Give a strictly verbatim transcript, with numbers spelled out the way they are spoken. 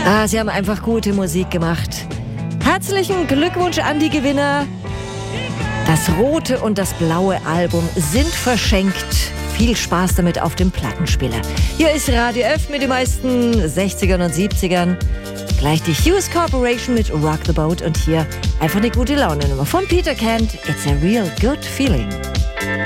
Ah, sie haben einfach gute Musik gemacht. Herzlichen Glückwunsch an die Gewinner. Das rote und das blaue Album sind verschenkt. Viel Spaß damit auf dem Plattenspieler. Hier ist Radio F mit den meisten sechzigern und siebzigern. Gleich die Hughes Corporation mit Rock the Boat und hier einfach eine gute Laune-Nummer von Peter Kent. It's a real good feeling.